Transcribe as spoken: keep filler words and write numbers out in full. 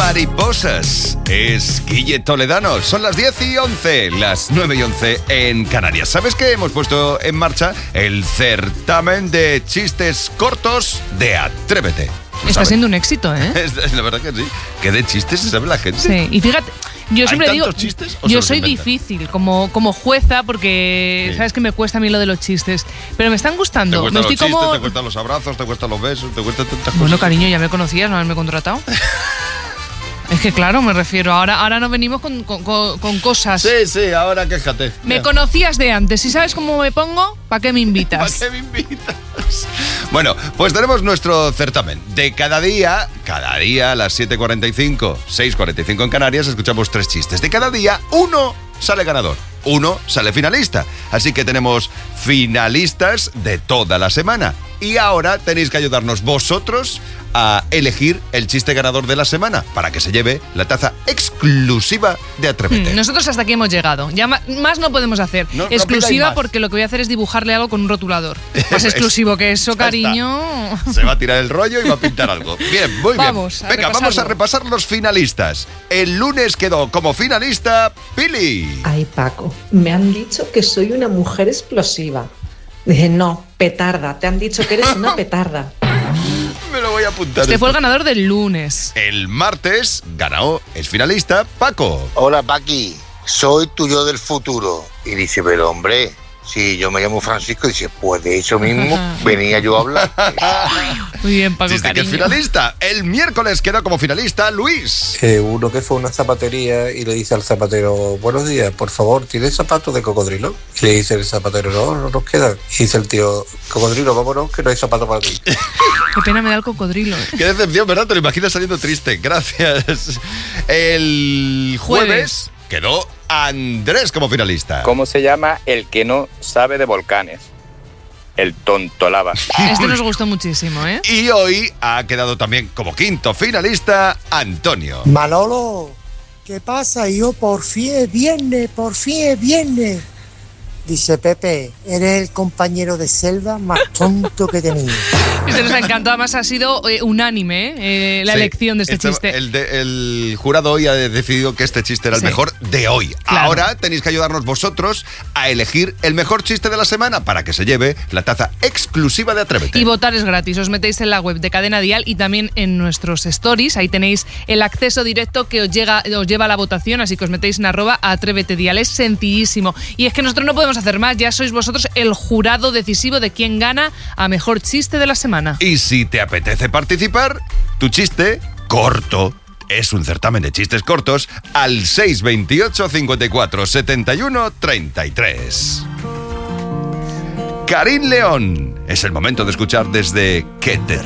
Mariposas. Es Guille Toledano. Son las diez y once, las nueve y once en Canarias. ¿Sabes que hemos puesto en marcha el certamen de chistes cortos de Atrévete? Está ¿Sabes? siendo un éxito, ¿eh? Es, la verdad que sí. Que de chistes se sabe la gente. Sí, y fíjate, yo siempre ¿Hay digo, tantos chistes o se yo los soy inventan? difícil como, como jueza porque Sí. sabes que me cuesta a mí lo de los chistes, pero me están Te gustando. cuestan Me los estoy chistes, como... te cuestan los abrazos, te cuestan los besos, te cuestan tantas cosas. Bueno, cariño, ya me conocías, no haberme contratado. Es que claro, me refiero, ahora, ahora nos venimos con, con, con, con cosas. Sí, sí, ahora quéjate. Me Ya. conocías de antes, si sabes cómo me pongo, ¿para qué me ¿Para invitas? qué me invitas? Bueno, pues tenemos nuestro certamen. De cada día, cada día a las siete cuarenta y cinco, seis cuarenta y cinco en Canarias, escuchamos tres chistes. De cada día, uno sale ganador, uno sale finalista. Así que tenemos finalistas de toda la semana. Y ahora tenéis que ayudarnos vosotros a elegir el chiste ganador de la semana para que se lleve la taza exclusiva de Atrévete. Mm, Nosotros hasta aquí hemos llegado. Ya ma- más no podemos hacer. No- no Exclusiva pidáis más. porque lo que voy a hacer es dibujarle algo con un rotulador. Más exclusivo que eso, Ya está. cariño. Se va a tirar el rollo y va a pintar algo. Bien, muy Vamos bien. a Venga, vamos a repasarlo. repasar los finalistas. El lunes quedó como finalista Pili. Ay, Paco, me han dicho que soy una mujer explosiva. Dije, no, petarda, te han dicho que eres una petarda. Me lo voy a apuntar. Este esto. fue el ganador del lunes. El martes ganó, es finalista, Paco. Hola, Paqui, soy tu yo del futuro. Y dice, pero hombre, si yo me llamo Francisco, dice, pues de eso mismo venía yo a hablar. Muy bien, Paco, Chiste que es cariño. finalista. El miércoles quedó como finalista Luis. Eh, uno que fue a una zapatería y le dice al zapatero, buenos días, por favor, ¿tienes zapatos de cocodrilo? Y le dice el zapatero, no, no nos quedan. Y dice el tío, cocodrilo, vámonos, que no hay zapatos para ti. Qué pena me da el cocodrilo. Qué decepción, ¿verdad? Te lo imaginas saliendo triste. Gracias. El jueves, Jueves. quedó Andrés como finalista. ¿Cómo se llama el que no sabe de volcanes? El tontolaba. Este nos gustó muchísimo, ¿eh? Y hoy ha quedado también como quinto finalista Antonio. Manolo, ¿qué pasa? Yo por fin es viernes, por fin es viernes. Dice Pepe, eres el compañero de selva más tonto que he tenido. Este nos ha encantado, además ha sido eh, unánime ¿eh? Eh, la Sí, elección de este esto- chiste. El, de- el jurado hoy ha decidido que este chiste era el Sí. mejor de hoy. Claro. Ahora tenéis que ayudarnos vosotros a elegir el mejor chiste de la semana para que se lleve la taza exclusiva de Atrévete. Y votar es gratis, os metéis en la web de Cadena Dial y también en nuestros stories, ahí tenéis el acceso directo que os, llega, os lleva a la votación, así que os metéis en arroba Atrévete Dial, es sencillísimo. Y es que nosotros no podemos hacer más, ya sois vosotros el jurado decisivo de quién gana a mejor chiste de la semana. Y si te apetece participar, tu chiste corto. Es un certamen de chistes cortos al seis veintiocho, cincuenta y cuatro, setenta y uno, treinta y tres. Karim León. Es el momento de escuchar desde ¿Qué te